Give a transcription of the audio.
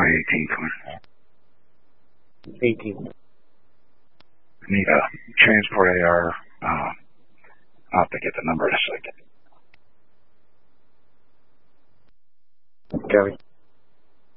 18th one. 18th. Need a transport AR. I'll have to get the number in a second. Gary.